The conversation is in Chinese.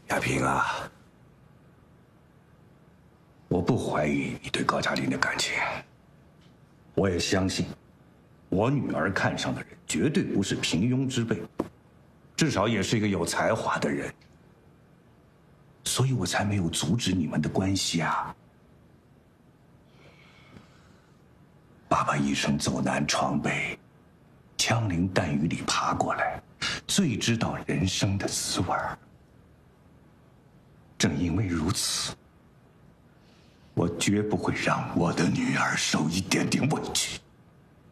亚萍啊，我不怀疑你对高佳玲的感情，我也相信，我女儿看上的人绝对不是平庸之辈，至少也是一个有才华的人，所以我才没有阻止你们的关系啊。爸爸一生走南闯北，枪林弹雨里爬过来，最知道人生的滋味。正因为如此，我绝不会让我的女儿受一点点委屈。